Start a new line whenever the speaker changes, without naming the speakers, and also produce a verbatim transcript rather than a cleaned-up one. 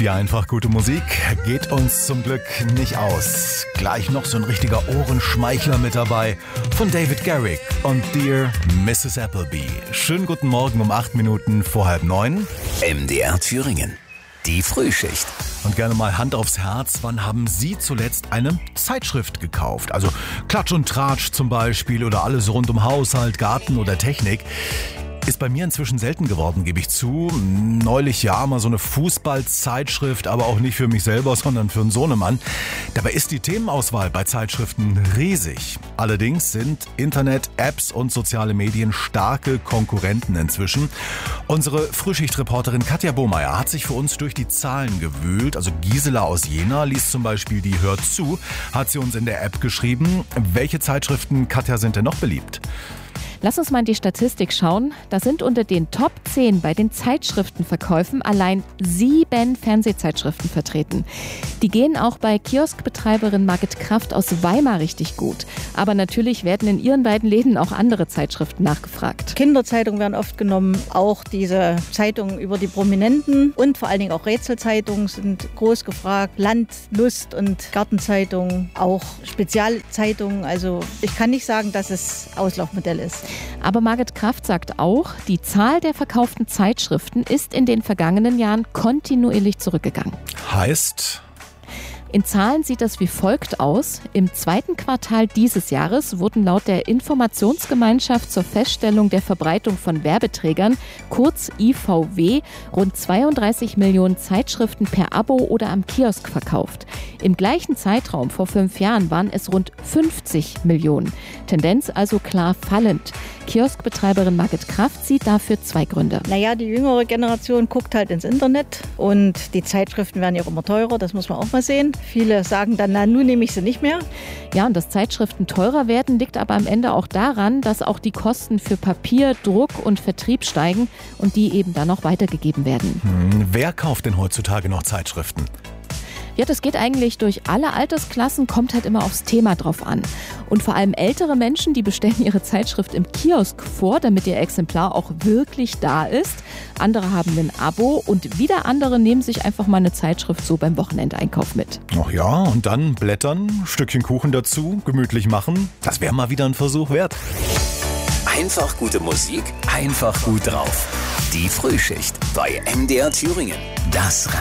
Die einfach gute Musik geht uns zum Glück nicht aus. Gleich noch so ein richtiger Ohrenschmeichler mit dabei von David Garrick und Dear Misses Appleby. Schönen guten Morgen um acht Minuten vor halb neun.
M D R Thüringen, die Frühschicht.
Und gerne mal Hand aufs Herz, wann haben Sie zuletzt eine Zeitschrift gekauft? Also Klatsch und Tratsch zum Beispiel oder alles rund um Haushalt, Garten oder Technik. Ist bei mir inzwischen selten geworden, gebe ich zu. Neulich ja mal so eine Fußballzeitschrift, aber auch nicht für mich selber, sondern für einen Sohnemann. Dabei ist die Themenauswahl bei Zeitschriften riesig. Allerdings sind Internet, Apps und soziale Medien starke Konkurrenten inzwischen. Unsere Frühschichtreporterin Katja Bohmeier hat sich für uns durch die Zahlen gewühlt. Also Gisela aus Jena liest zum Beispiel die Hört zu, hat sie uns in der App geschrieben. Welche Zeitschriften, Katja, sind denn noch beliebt?
Lass uns mal in die Statistik schauen. Da sind unter den Top zehn bei den Zeitschriftenverkäufen allein sieben Fernsehzeitschriften vertreten. Die gehen auch bei Kioskbetreiberin Margit Kraft aus Weimar richtig gut. Aber natürlich werden in ihren beiden Läden auch andere Zeitschriften nachgefragt.
Kinderzeitungen werden oft genommen, auch diese Zeitungen über die Prominenten und vor allen Dingen auch Rätselzeitungen sind groß gefragt. Land-, Lust- und Gartenzeitungen, auch Spezialzeitungen. Also ich kann nicht sagen, dass es Auslaufmodell ist.
Aber Margit Kraft sagt auch, die Zahl der verkauften Zeitschriften ist in den vergangenen Jahren kontinuierlich zurückgegangen.
Heißt?
In Zahlen sieht das wie folgt aus. Im zweiten Quartal dieses Jahres wurden laut der Informationsgemeinschaft zur Feststellung der Verbreitung von Werbeträgern, kurz I V W, rund zweiunddreißig Millionen Zeitschriften per Abo oder am Kiosk verkauft. Im gleichen Zeitraum vor fünf Jahren waren es rund fünfzig Millionen. Tendenz also klar fallend. Kioskbetreiberin Margit Kraft sieht dafür zwei Gründe.
Naja, die jüngere Generation guckt halt ins Internet und die Zeitschriften werden ja auch immer teurer, das muss man auch mal sehen. Viele sagen dann, na, nun nehme ich sie nicht mehr.
Ja, und dass Zeitschriften teurer werden, liegt aber am Ende auch daran, dass auch die Kosten für Papier, Druck und Vertrieb steigen und die eben dann auch weitergegeben werden.
Hm, wer kauft denn heutzutage noch Zeitschriften?
Ja, das geht eigentlich durch alle Altersklassen, kommt halt immer aufs Thema drauf an. Und vor allem ältere Menschen, die bestellen ihre Zeitschrift im Kiosk vor, damit ihr Exemplar auch wirklich da ist. Andere haben ein Abo und wieder andere nehmen sich einfach mal eine Zeitschrift so beim Wochenendeinkauf mit.
Ach ja, und dann blättern, Stückchen Kuchen dazu, gemütlich machen. Das wäre mal wieder ein Versuch wert.
Einfach gute Musik, einfach gut drauf. Die Frühschicht bei M D R Thüringen. Das